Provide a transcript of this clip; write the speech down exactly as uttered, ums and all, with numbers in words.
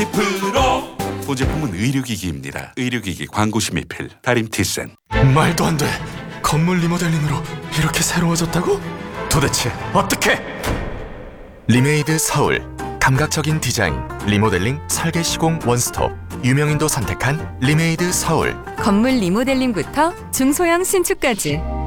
프로 보제품은 의료기기입니다. 의료기기 광고 심의필 다림 티센. 말도 안 돼. 건물 리모델링으로 이렇게 새로워졌다고? 도대체 어떻게? 리메이드 서울. 감각적인 디자인, 리모델링, 설계 시공 원스톱. 유명인도 선택한 리메이드 서울. 건물 리모델링부터 중소형 신축까지